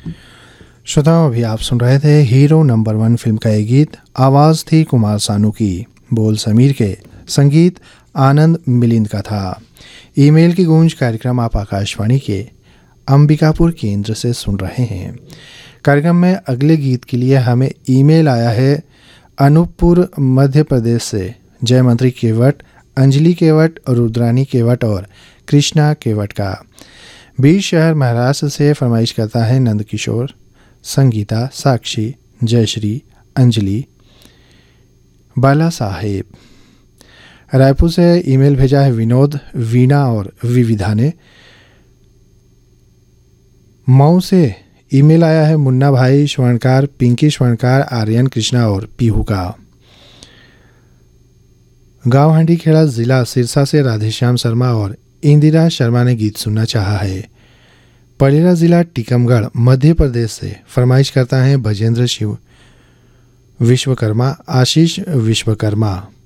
श्रोताओं, अभी आप सुन रहे थे हीरो नंबर 1 फिल्म का ये गीत। आवाज़ थी कुमार सानू की, बोल समीर के, संगीत आनंद मिलिंद का था। ईमेल की गूंज कार्यक्रम आप आकाशवाणी के अंबिकापुर केंद्र से सुन रहे हैं। कार्यक्रम में अगले गीत के लिए हमें ईमेल आया है अनूपपुर मध्य प्रदेश से जयमंत्री केवट, अंजलि केवट, रुद्रानी केवट और कृष्णा केवट का। बीर शहर महाराष्ट्र से फरमाइश करता है नंद किशोर, संगीता, साक्षी, जयश्री, अंजलि, बाला साहेब। रायपुर से ईमेल भेजा है विनोद, वीणा और विविधा ने। मऊ से ईमेल आया है मुन्ना भाई स्वर्णकार, पिंकी स्वर्णकार, आर्यन, कृष्णा और पीहू का। गांव हांडी खेड़ा जिला सिरसा से राधेश्याम शर्मा और इंदिरा शर्मा ने गीत सुनना चाहा है। पलेरा जिला टीकमगढ़ मध्य प्रदेश से फरमाइश करता है भजेंद्र शिव विश्वकर्मा, आशीष विश्वकर्मा।